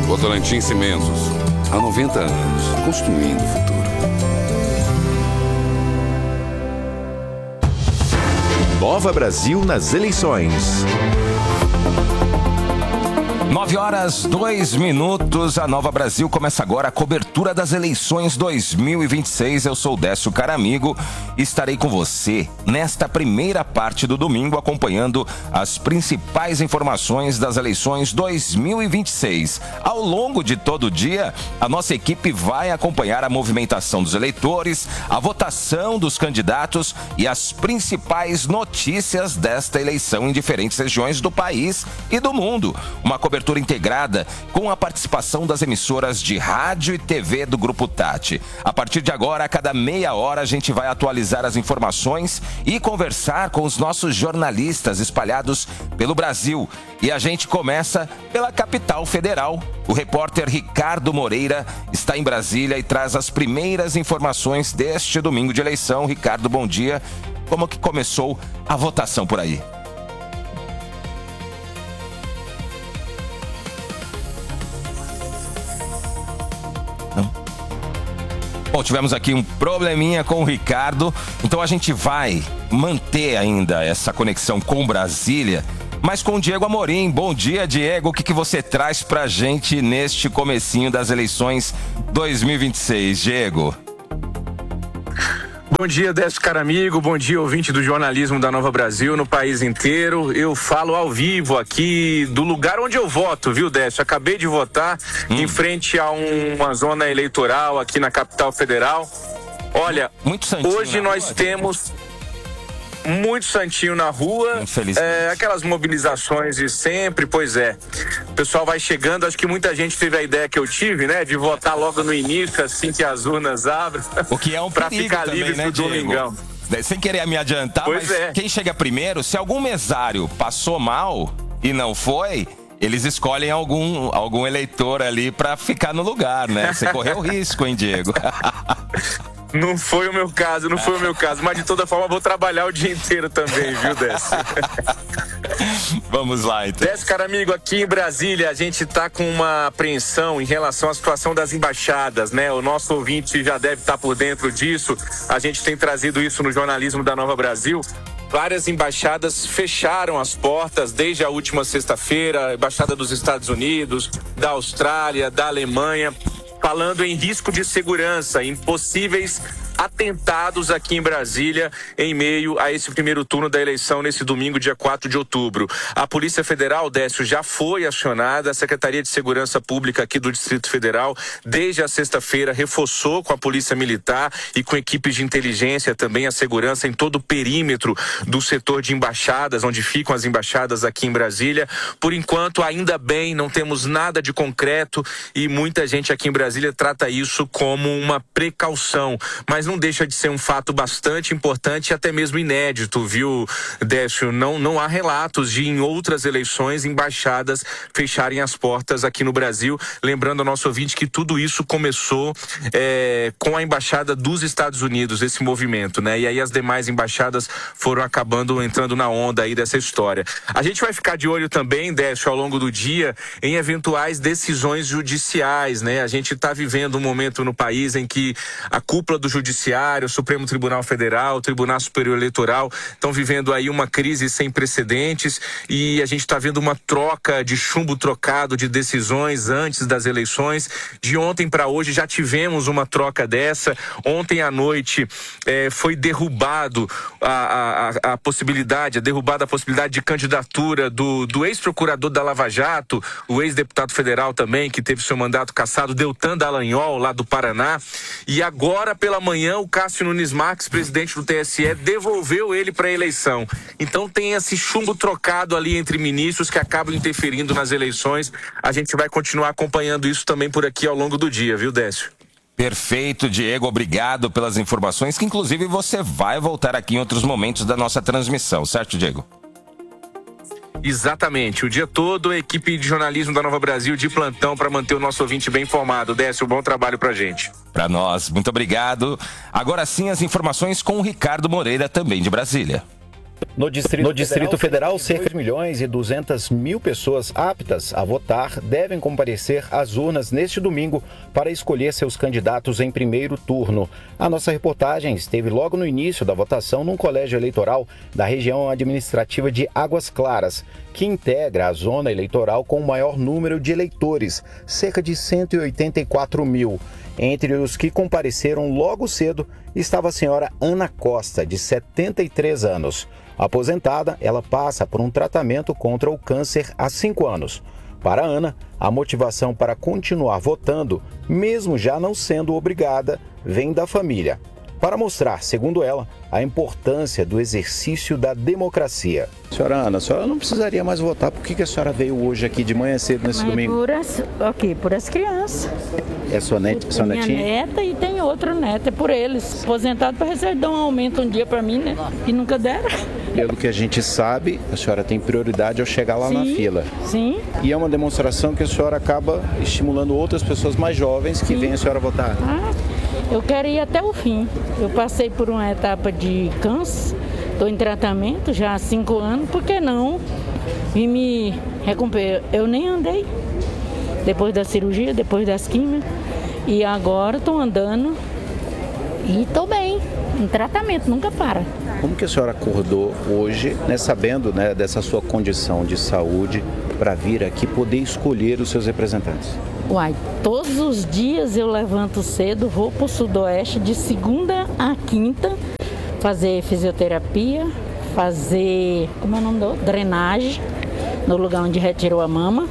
Votorantim Cimentos, há 90 anos, construindo o futuro. Nova Brasil nas eleições. 9h02. A Nova Brasil começa agora a cobertura das eleições 2026. Eu sou o Décio Caramigo e estarei com você nesta primeira parte do domingo acompanhando as principais informações das eleições 2026. Ao longo de todo o dia, a nossa equipe vai acompanhar a movimentação dos eleitores, a votação dos candidatos e as principais notícias desta eleição em diferentes regiões do país e do mundo. Uma cobertura integrada com a participação das emissoras de rádio e TV do Grupo Tati. A partir de agora, a cada meia hora, a gente vai atualizar as informações e conversar com os nossos jornalistas espalhados pelo Brasil. E a gente começa pela capital federal. O repórter Ricardo Moreira está em Brasília e traz as primeiras informações deste domingo de eleição. Ricardo, bom dia. Como que começou a votação por aí? Bom, tivemos aqui um probleminha com o Ricardo, então a gente vai manter ainda essa conexão com Brasília, mas com o Diego Amorim. Bom dia, Diego. O que você traz pra gente neste comecinho das eleições 2026, Diego? Bom dia, Décio Caramigo, bom dia, ouvinte do jornalismo da Nova Brasil no país inteiro. Eu falo ao vivo aqui do lugar onde eu voto, viu, Décio? Acabei de votar em frente a uma zona eleitoral aqui na capital federal. Olha, hoje nós temos muito santinho na rua, aquelas mobilizações de sempre, pois é. O pessoal vai chegando, acho que muita gente teve a ideia que eu tive, né, de votar logo no início, assim que as urnas abrem. O que é um perigo ficar também, livre né, pro domingão. Sem querer me adiantar, pois mas é. Quem chega primeiro, se algum mesário passou mal e não foi, eles escolhem algum eleitor ali pra ficar no lugar, né? Você correu risco, hein, Diego? Não foi o meu caso, mas de toda forma vou trabalhar o dia inteiro também, viu, Décio? Vamos lá, então. Décio, cara amigo, aqui em Brasília a gente tá com uma apreensão em relação à situação das embaixadas, né? O nosso ouvinte já deve estar por dentro disso, a gente tem trazido isso no jornalismo da Nova Brasil. Várias embaixadas fecharam as portas desde a última sexta-feira, a Embaixada dos Estados Unidos, da Austrália, da Alemanha, falando em risco de segurança, em possíveis atentados aqui em Brasília em meio a esse primeiro turno da eleição nesse domingo, dia 4 de outubro. A Polícia Federal, Décio, já foi acionada, a Secretaria de Segurança Pública aqui do Distrito Federal, desde a sexta-feira, reforçou com a Polícia Militar e com equipes de inteligência também a segurança em todo o perímetro do setor de embaixadas, onde ficam as embaixadas aqui em Brasília. Por enquanto, ainda bem, não temos nada de concreto e muita gente aqui em Brasília trata isso como uma precaução, mas não deixa de ser um fato bastante importante e até mesmo inédito, viu, Décio? Não há relatos de, em outras eleições, embaixadas fecharem as portas aqui no Brasil. Lembrando ao nosso ouvinte que tudo isso começou com a Embaixada dos Estados Unidos, esse movimento, né? E aí as demais embaixadas foram acabando entrando na onda aí dessa história. A gente vai ficar de olho também, Décio, ao longo do dia, em eventuais decisões judiciais, né? A gente está vivendo um momento no país em que a cúpula do Judiciário, o Supremo Tribunal Federal, o Tribunal Superior Eleitoral estão vivendo aí uma crise sem precedentes e a gente está vendo uma troca de chumbo trocado de decisões antes das eleições. De ontem para hoje já tivemos uma troca dessa. Ontem à noite foi derrubado a possibilidade de candidatura do ex-procurador da Lava Jato, o ex-deputado federal também, que teve seu mandato cassado, Deltan Dallagnol, lá do Paraná. E agora pela manhã o Cássio Nunes Marques, presidente do TSE, devolveu ele para a eleição. Então tem esse chumbo trocado ali entre ministros que acabam interferindo nas eleições. A gente vai continuar acompanhando isso também por aqui ao longo do dia, viu, Décio? Perfeito, Diego, obrigado pelas informações, que inclusive você vai voltar aqui em outros momentos da nossa transmissão, certo, Diego? Exatamente, o dia todo a equipe de jornalismo da Nova Brasil de plantão para manter o nosso ouvinte bem informado. Décio, bom trabalho pra gente. Pra nós, muito obrigado. Agora sim as informações com o Ricardo Moreira, também de Brasília. No Distrito Federal, cerca de 2.200.000 pessoas aptas a votar devem comparecer às urnas neste domingo para escolher seus candidatos em primeiro turno. A nossa reportagem esteve logo no início da votação num colégio eleitoral da região administrativa de Águas Claras, que integra a zona eleitoral com o maior número de eleitores, cerca de 184 mil. Entre os que compareceram logo cedo estava a senhora Ana Costa, de 73 anos. Aposentada, ela passa por um tratamento contra o câncer há 5 anos. Para Ana, a motivação para continuar votando, mesmo já não sendo obrigada, vem da família. Para mostrar, segundo ela, a importância do exercício da democracia. Senhora Ana, a senhora não precisaria mais votar. Por que a senhora veio hoje aqui de manhã cedo nesse domingo? Por as crianças. É sua netinha? Minha neta e tem outra neta, é por eles. Aposentado para receber um aumento um dia para mim, né? E nunca deram. Pelo que a gente sabe, a senhora tem prioridade ao chegar lá na fila. Sim. E é uma demonstração que a senhora acaba estimulando outras pessoas mais jovens que vêm a senhora votar. Eu quero ir até o fim. Eu passei por uma etapa de câncer, estou em tratamento já há 5 anos, por que não? E me recuperar. Eu nem andei depois da cirurgia, depois das químios, e agora estou andando e estou bem, em tratamento, nunca para. Como que a senhora acordou hoje, sabendo dessa sua condição de saúde, para vir aqui poder escolher os seus representantes? Todos os dias eu levanto cedo, vou para o Sudoeste de segunda a quinta, fazer fisioterapia, fazer, drenagem, no lugar onde retirou a mama.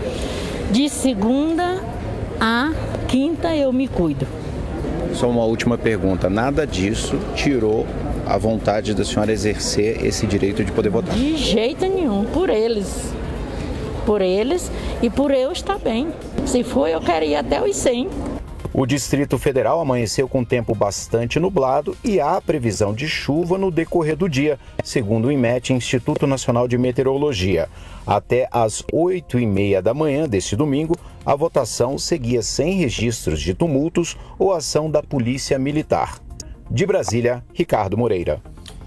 De segunda a quinta eu me cuido. Só uma última pergunta, nada disso tirou a vontade da senhora exercer esse direito de poder votar? De jeito nenhum, por eles e por eu estar bem. Se for, eu quero ir até os 100. O Distrito Federal amanheceu com tempo bastante nublado e há previsão de chuva no decorrer do dia, segundo o IMET, Instituto Nacional de Meteorologia. Até às 8h30 da manhã deste domingo, a votação seguia sem registros de tumultos ou ação da Polícia Militar. De Brasília, Ricardo Moreira.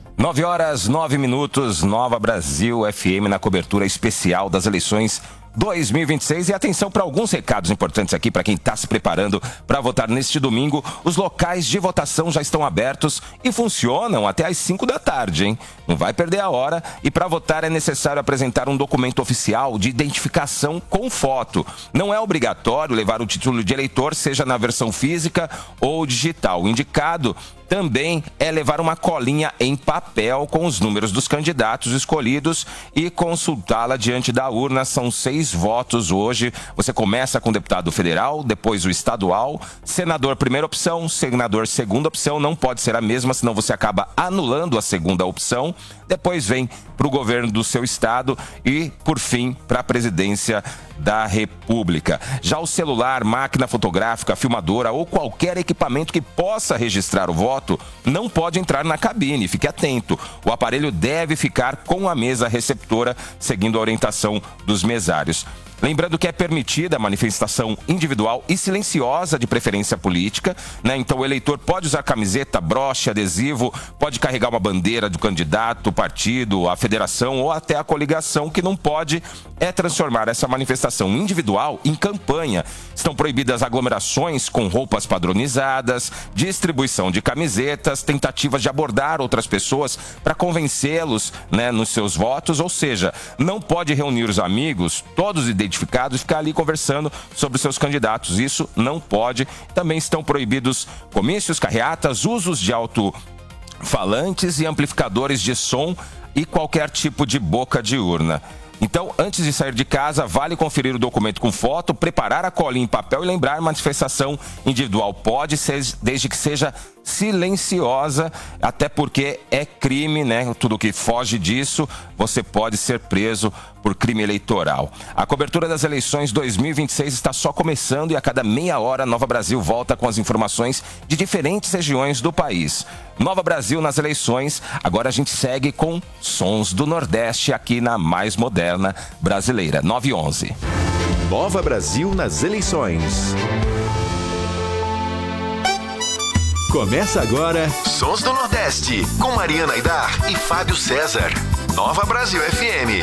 9h09, Nova Brasil FM na cobertura especial das eleições 2026. E atenção para alguns recados importantes aqui para quem está se preparando para votar neste domingo. Os locais de votação já estão abertos e funcionam até às 5 da tarde, hein? Não vai perder a hora. E para votar é necessário apresentar um documento oficial de identificação com foto. Não é obrigatório levar o título de eleitor, seja na versão física ou digital. O indicado também é levar uma colinha em papel com os números dos candidatos escolhidos e consultá-la diante da urna. São 6 votos hoje. Você começa com o deputado federal, depois o estadual, senador primeira opção, senador segunda opção. Não pode ser a mesma, senão você acaba anulando a segunda opção. Depois vem para o governo do seu estado e, por fim, para a presidência da República. Já o celular, máquina fotográfica, filmadora ou qualquer equipamento que possa registrar o voto não pode entrar na cabine. Fique atento. O aparelho deve ficar com a mesa receptora, seguindo a orientação dos mesários. Lembrando que é permitida a manifestação individual e silenciosa de preferência política, né? Então o eleitor pode usar camiseta, broche, adesivo, pode carregar uma bandeira do candidato, o partido, a federação ou até a coligação. O que não pode é transformar essa manifestação individual em campanha. Estão proibidas aglomerações com roupas padronizadas, distribuição de camisetas, tentativas de abordar outras pessoas para convencê-los, né, nos seus votos. Ou seja, não pode reunir os amigos, todos identificados, e ficar ali conversando sobre os seus candidatos. Isso não pode. Também estão proibidos comícios, carreatas, usos de alto-falantes e amplificadores de som e qualquer tipo de boca de urna. Então, antes de sair de casa, vale conferir o documento com foto, preparar a colinha em papel e lembrar: manifestação individual pode ser, desde que seja silenciosa, até porque é crime, né? Tudo que foge disso, você pode ser preso por crime eleitoral. A cobertura das eleições 2026 está só começando e a cada meia hora a Nova Brasil volta com as informações de diferentes regiões do país. Nova Brasil nas eleições, agora a gente segue com Sons do Nordeste aqui na mais moderna brasileira, 9h11. Nova Brasil nas eleições. Começa agora Sons do Nordeste, com Mariana Aidar e Fábio César. Nova Brasil FM.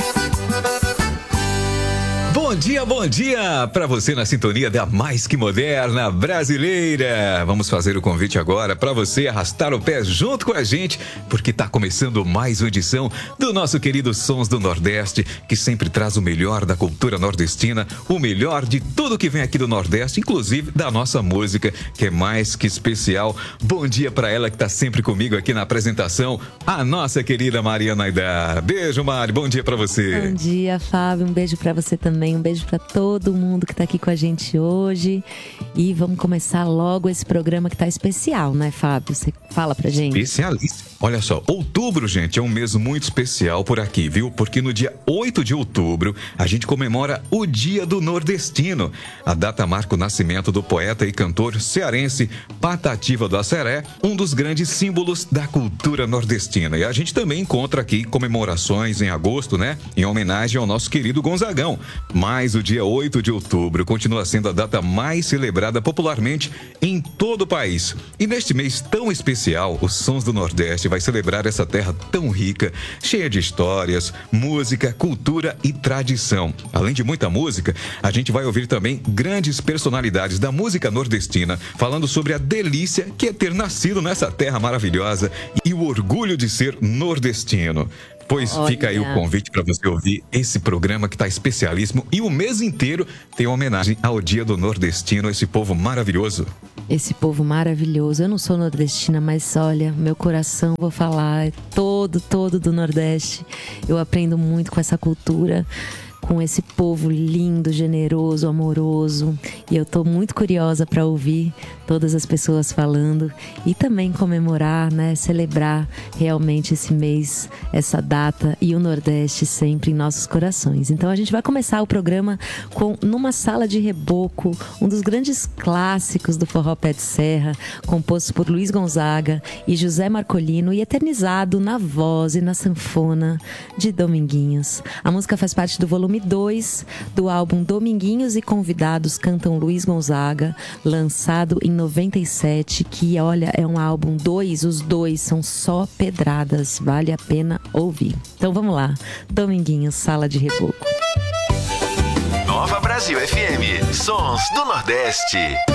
Bom dia para você na sintonia da mais que moderna brasileira. Vamos fazer o convite agora para você arrastar o pé junto com a gente, porque está começando mais uma edição do nosso querido Sons do Nordeste, que sempre traz o melhor da cultura nordestina, o melhor de tudo que vem aqui do Nordeste, inclusive da nossa música, que é mais que especial. Bom dia para ela que está sempre comigo aqui na apresentação, a nossa querida Mariana Aidar. Beijo, Mari, bom dia para você. Bom dia, Fábio, um beijo para você também. Um beijo para todo mundo que está aqui com a gente hoje. E vamos começar logo esse programa que tá especial, né, Fábio? Você fala pra gente. Especialíssimo. Olha só, outubro, gente, é um mês muito especial por aqui, viu? Porque no dia 8 de outubro, a gente comemora o Dia do Nordestino. A data marca o nascimento do poeta e cantor cearense Patativa do Asseré, um dos grandes símbolos da cultura nordestina. E a gente também encontra aqui comemorações em agosto, né? Em homenagem ao nosso querido Gonzagão. Mas o dia 8 de outubro continua sendo a data mais celebrada popularmente em todo o país. E neste mês tão especial, os Sons do Nordeste vai celebrar essa terra tão rica, cheia de histórias, música, cultura e tradição. Além de muita música, a gente vai ouvir também grandes personalidades da música nordestina, falando sobre a delícia que é ter nascido nessa terra maravilhosa e o orgulho de ser nordestino. Pois fica aí o convite para você ouvir esse programa que está especialíssimo e o mês inteiro tem homenagem ao Dia do Nordestino, esse povo maravilhoso. Esse povo maravilhoso. Eu não sou nordestina, mas olha, meu coração, vou falar, é todo do Nordeste. Eu aprendo muito com essa cultura, com esse povo lindo, generoso, amoroso. E eu tô muito curiosa para ouvir todas as pessoas falando e também comemorar, né, celebrar realmente esse mês, essa data e o Nordeste sempre em nossos corações. Então a gente vai começar o programa com Numa Sala de Reboco, um dos grandes clássicos do forró pé de serra, composto por Luiz Gonzaga e José Marcolino e eternizado na voz e na sanfona de Dominguinhos. A música faz parte do volume 2 do álbum Dominguinhos e Convidados Cantam Luiz Gonzaga, lançado em 97, que olha, é um álbum 2, os dois são só pedradas, vale a pena ouvir. Então vamos lá, Dominguinhos, Sala de Reboco. Nova Brasil FM, Sons do Nordeste.